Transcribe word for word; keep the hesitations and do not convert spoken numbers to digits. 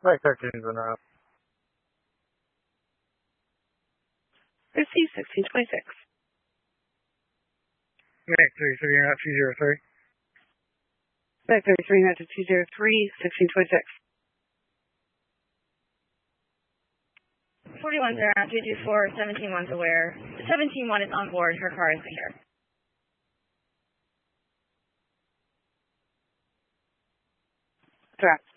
Flight thirteen's been out. Fifty sixteen twenty six. Mac three three out two zero three. Mac thirty three out to two zero three sixteen twenty six. Forty one zero out two two four seventeen one's aware. Seventeen one is on board. Her car is secure. Correct.